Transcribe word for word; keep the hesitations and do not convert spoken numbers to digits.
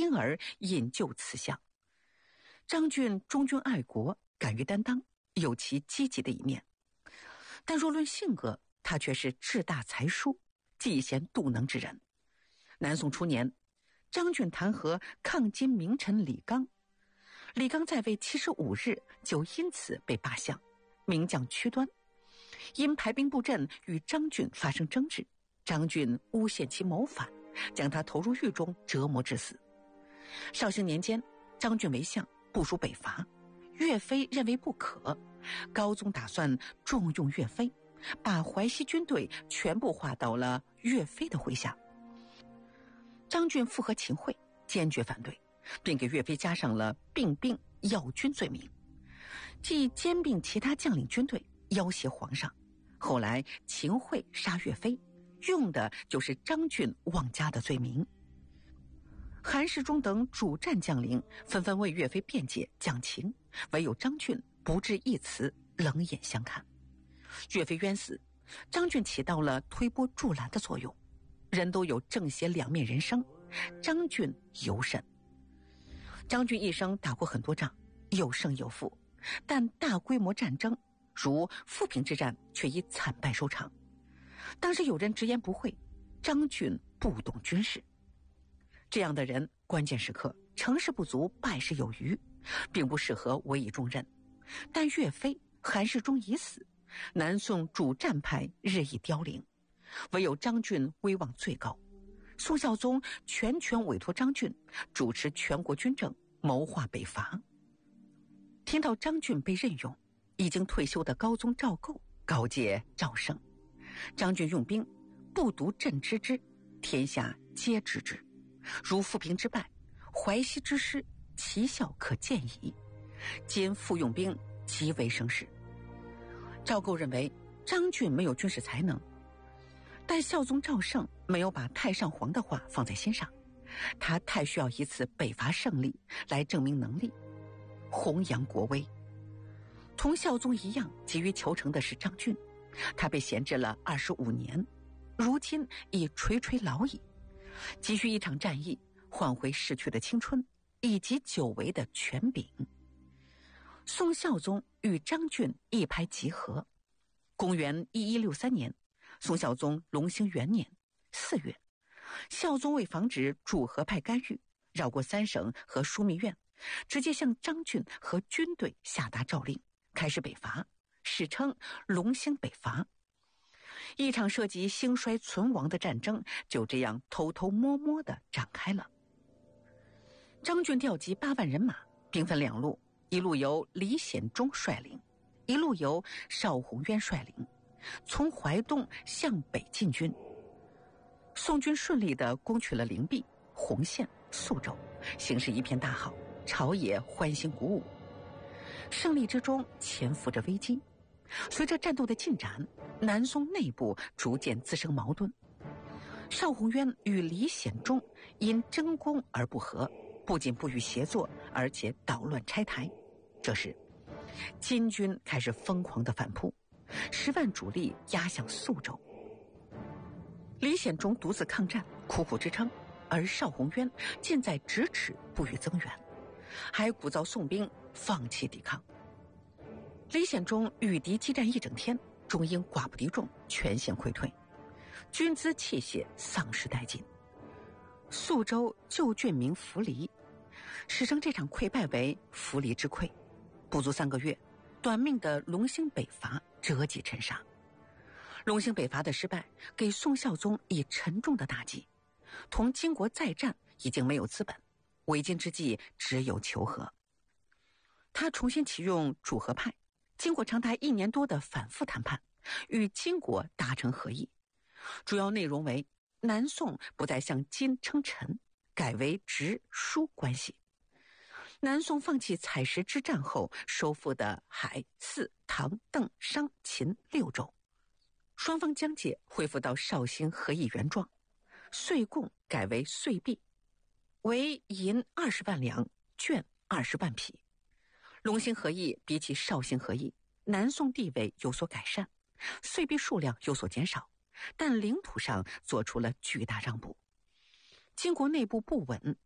因而引咎此相。张俊忠君爱国，敢于担当，有其积极的一面，但若论性格，他却是志大才疏，嫉贤妒能之人。南宋初年，张俊弹劾抗金名臣李纲，李纲在位七十五日，就因此被罢相，名将屈端因排兵布阵与张俊发生争执，张俊诬陷其谋反，将他投入狱中折磨致死。绍兴年间，张俊为相，部署北伐，岳飞认为不可，高宗打算重用岳飞，把淮西军队全部划到了岳飞的麾下。张俊附和秦桧，坚决反对，并给岳飞加上了并兵要军罪名，即兼并其他将领军队，要挟皇上。后来秦桧杀岳飞，用的就是张俊妄加的罪名。韩世忠等主战将领纷纷为岳飞辩解讲情，唯有张俊不置一词，冷眼相看。岳飞冤死，张俊起到了推波助澜的作用。人都有正邪两面人生，张俊尤甚。张俊一生打过很多仗，有胜有负，但大规模战争如富平之战却以惨败收场。当时有人直言不讳，张俊不懂军事。这样的人关键时刻成事不足败事有余，并不适合委以重任。但岳飞、韩世忠已死，南宋主战派日益凋零，唯有张俊威望最高。宋孝宗全权委托张俊主持全国军政，谋划北伐。听到张俊被任用，已经退休的高宗赵构告诫赵胜，张俊用兵不独朕知之，天下皆知之，如富平之败，淮西之失，其效可见矣。今复用兵，极为生事。赵构认为张俊没有军事才能，但孝宗赵胜没有把太上皇的话放在心上，他太需要一次北伐胜利来证明能力，弘扬国威。同孝宗一样急于求成的是张俊，他被闲置了二十五年，如今已垂垂老矣，急需一场战役换回逝去的青春以及久违的权柄。宋孝宗与张俊一拍即合。公元一一六三年，宋孝宗隆兴元年四月，孝宗为防止主和派干预，绕过三省和枢密院，直接向张俊和军队下达诏令，开始北伐，史称隆兴北伐。一场涉及兴衰存亡的战争就这样偷偷摸摸地展开了。张俊调集八万人马，兵分两路，一路由李显忠率领，一路由邵宏渊率领，从淮东向北进军。宋军顺利地攻取了灵璧、洪县、宿州，形势一片大好，朝野欢欣鼓舞。胜利之中潜伏着危机，随着战斗的进展，南宋内部逐渐滋生矛盾。邵宏渊与李显忠因争功而不和，不仅不予协作，而且捣乱拆台。这时金军开始疯狂的反扑，十万主力压向宿州。李显忠独自抗战，苦苦支撑，而邵宏渊近在咫尺，不予增援，还鼓噪宋兵放弃抵抗。李显忠与敌激战一整天，终因寡不敌众，全线溃退，军资器械丧失殆尽。宿州旧郡名扶黎，史称这场溃败为扶黎之溃。不足三个月，短命的隆兴北伐折戟沉沙。隆兴北伐的失败给宋孝宗以沉重的打击，同金国再战已经没有资本，为今之计只有求和。他重新启用主和派，经过长达一年多的反复谈判，与金国达成和议，主要内容为南宋不再向金称臣，改为直属关系。南宋放弃采石之战后收复的海、泗、唐、邓、商、秦六州，双方疆界恢复到绍兴和议原状，岁贡改为岁币，为银二十万两，绢二十万匹。隆兴和议比起绍兴和议，南宋地位有所改善，岁币数量有所减少，但领土上做出了巨大让步。金国内部不稳，